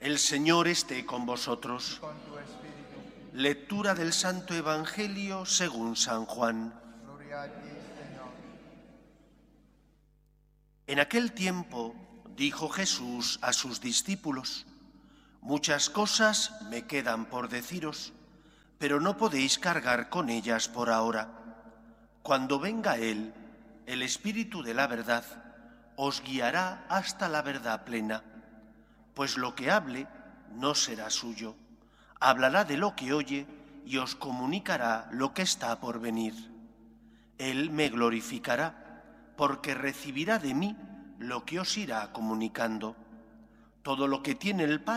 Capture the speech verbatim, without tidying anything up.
El Señor esté con vosotros. Con tu espíritu. Lectura del Santo Evangelio según San Juan. Gloria a ti, Señor. En aquel tiempo dijo Jesús a sus discípulos: muchas cosas me quedan por deciros, pero no podéis cargar con ellas por ahora. Cuando venga Él, el Espíritu de la verdad, os guiará hasta la verdad plena, pues lo que hable no será suyo, hablará de lo que oye y os comunicará lo que está por venir. Él me glorificará, porque recibirá de mí lo que os irá comunicando. Todo lo que tiene el Padre